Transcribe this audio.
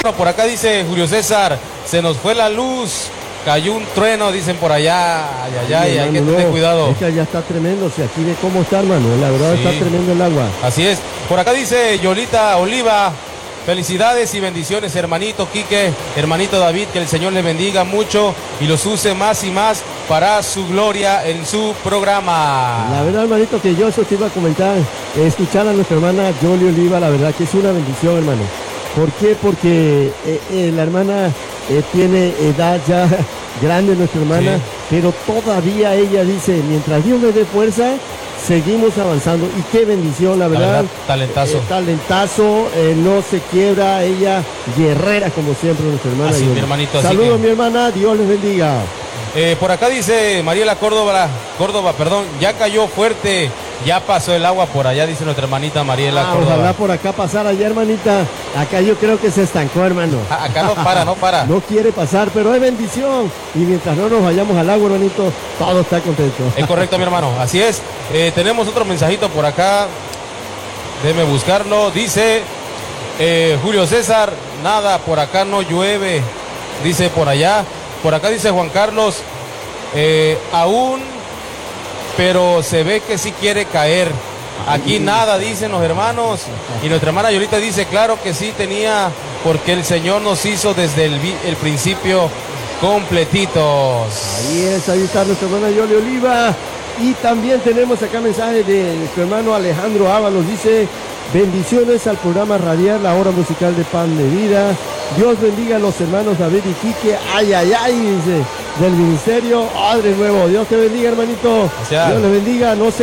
Bueno, por acá dice Julio César, se nos fue la luz, cayó un trueno, dicen por allá. Ay, hay que tener cuidado. Es que ya está tremendo, si aquí ve cómo está, hermano, la verdad está tremendo el agua. Así es. Por acá dice Yolita Oliva, felicidades y bendiciones, hermanito Quique, hermanito David, que el Señor les bendiga mucho y los use más y más para su gloria en su programa. La verdad, hermanito, que yo eso te iba a comentar, escuchar a nuestra hermana Yoli Oliva, la verdad que es una bendición, hermano. ¿Por qué? Porque la hermana tiene edad ya grande, nuestra hermana, pero todavía ella dice, mientras Dios me dé fuerza, seguimos avanzando. Y qué bendición, la verdad. Talentazo. Talentazo, no se quiebra, ella guerrera como siempre, nuestra hermana. Así, mi hermanito. Saludos, mi hermana, Dios les bendiga. Por acá dice Mariela Córdoba, ya cayó fuerte, ya pasó el agua por allá, dice nuestra hermanita Mariela Córdoba. Ojalá por acá pasara ya, hermanita. Acá yo creo que se estancó, hermano. Acá no para. No quiere pasar, pero es bendición. Y mientras no nos vayamos al agua, hermanito, todo está contento. Es correcto, mi hermano, así es. Tenemos otro mensajito por acá. Déjeme buscarlo. Dice Julio César, nada, por acá no llueve. Dice por allá. Por acá dice Juan Carlos, aún, pero se ve que sí quiere caer. Aquí nada, dicen los hermanos. Y nuestra hermana Yolita dice, claro que sí tenía, porque el Señor nos hizo desde el principio completitos. Ahí está nuestra hermana Yoli Oliva. Y también tenemos acá mensaje de nuestro hermano Alejandro Ábalos. Dice, bendiciones al programa radial, la hora musical de Pan de Vida. Dios bendiga a los hermanos David y Quique. Dice, del ministerio. Padre Nuevo. Dios te bendiga, hermanito. Gracias. Dios les bendiga. No se